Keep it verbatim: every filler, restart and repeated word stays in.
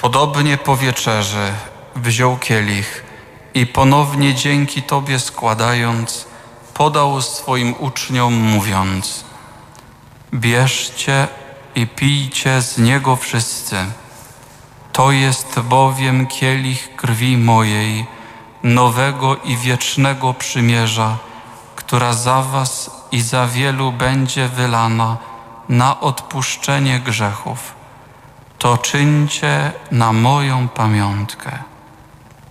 Podobnie po wieczerzy wziął kielich i ponownie dzięki Tobie składając, podał swoim uczniom, mówiąc: bierzcie i pijcie z niego wszyscy. To jest bowiem kielich krwi mojej, nowego i wiecznego przymierza, która za was i za wielu będzie wylana na odpuszczenie grzechów. To czyńcie na moją pamiątkę.